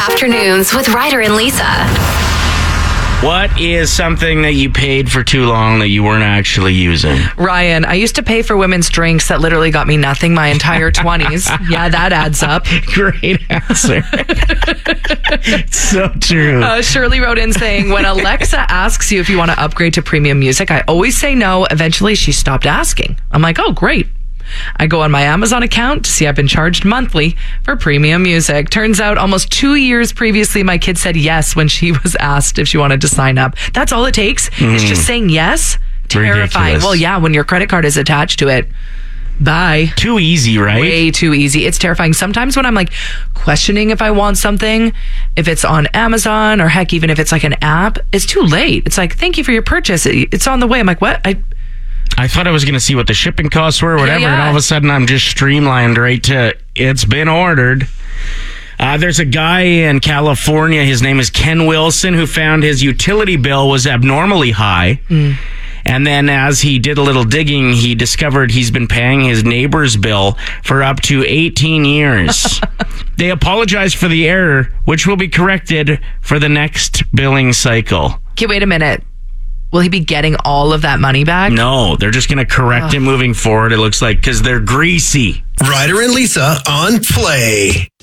Afternoons with Ryder and Lisa. What is something that you paid for too long that you weren't actually using? Ryan, I used to pay for women's drinks that literally got me nothing my entire 20s. Yeah, that adds up. Great answer. So true. Shirley wrote in saying, when Alexa asks you if you want to upgrade to premium music, I always say no. Eventually, she stopped asking. I'm like, oh, great. I go on my Amazon account to see I've been charged monthly for premium music. Turns out almost 2 years previously, my kid said yes when she was asked if she wanted to sign up. That's all it takes. It's just saying yes. Terrifying. Ridiculous. Well, yeah, when your credit card is attached to it. Bye. Too easy, right? Way too easy. It's terrifying. Sometimes when I'm like questioning if I want something, if it's on Amazon or heck, even if it's like an app, it's too late. It's like, thank you for your purchase. It's on the way. I'm like, what? I thought I was going to see what the shipping costs were or whatever, and all of a sudden I'm just streamlined right to it's been ordered. There's a guy in California, his name is Ken Wilson, who found his utility bill was abnormally high. And then as he did a little digging, he discovered he's been paying his neighbor's bill for up to 18 years. They apologized for the error, which will be corrected for the next billing cycle. Okay, wait a minute. Will he be getting all of that money back? No, they're just going to correct it moving forward, it looks like, because they're greasy. Ryder and Lisa on Play.